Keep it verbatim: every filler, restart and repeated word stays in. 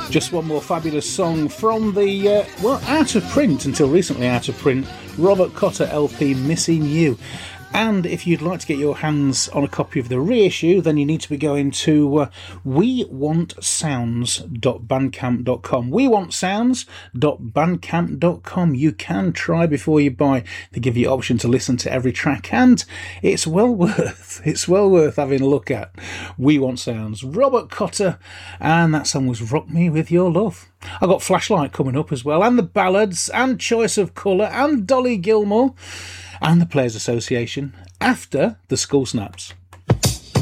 Just one more fabulous song from the, uh, well, out of print, until recently out of print, Robert Cotter L P, Missing You. And if you'd like to get your hands on a copy of the reissue, then you need to be going to uh, we want sounds dot bandcamp dot com. we want sounds dot bandcamp dot com. You can try before you buy. They give you the option to listen to every track, and it's well worth, it's well worth having a look at. We Want Sounds, Robert Cotter, and that song was Rock Me With Your Love. I've got Flashlight coming up as well, and the ballads, and Choice of Colour, and Dolly Gilmore, and the Players Association after the Skull Snaps.